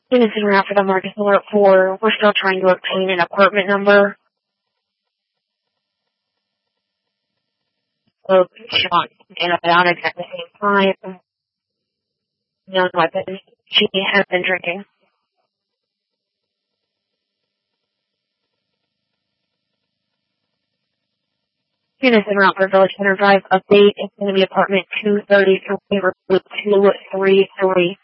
Innocent around for the Marcus Alert 4. We're still trying to obtain an apartment number. Both shot and about at the same time. Known weapons. She has been drinking. Innocent around for Village Center Drive. Update. It's going to be apartment 233, room 233.